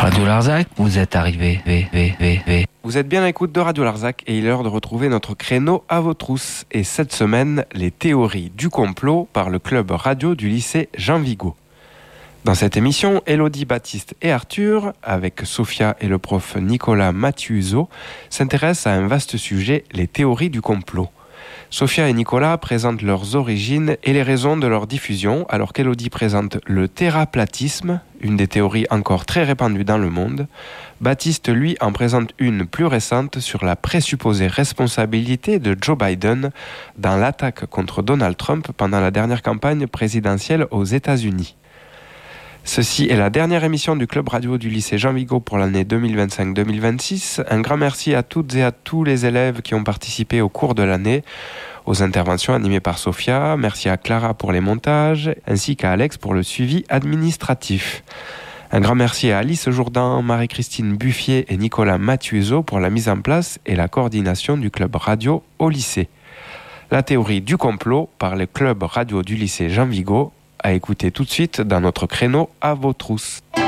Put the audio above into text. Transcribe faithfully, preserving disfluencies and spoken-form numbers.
Radio Larzac, vous êtes arrivé. V, V, V, V. Vous êtes bien à l'écoute de Radio Larzac et il est l'heure de retrouver notre créneau à vos trousses. Et cette semaine, les théories du complot par le club radio du lycée Jean Vigo. Dans cette émission, Élodie, Baptiste et Arthur, avec Sophia et le prof Nicolas Mathiuso, s'intéressent à un vaste sujet, les théories du complot. Sophia et Nicolas présentent leurs origines et les raisons de leur diffusion, alors qu'Élodie présente le terraplatisme, une des théories encore très répandues dans le monde. Baptiste, lui, en présente une plus récente sur la présupposée responsabilité de Joe Biden dans l'attaque contre Donald Trump pendant la dernière campagne présidentielle aux États-Unis. Ceci est la dernière émission du club radio du lycée Jean Vigo pour l'année deux mille vingt-cinq deux mille vingt-six. Un grand merci à toutes et à tous les élèves qui ont participé au cours de l'année, aux interventions animées par Sophia. Merci à Clara pour les montages, ainsi qu'à Alex pour le suivi administratif. Un grand merci à Alice Jourdan, Marie-Christine Buffier et Nicolas Mathiuso pour la mise en place et la coordination du club radio au lycée. La théorie du complot par le club radio du lycée Jean Vigo, à écouter tout de suite dans notre créneau à vos trousses.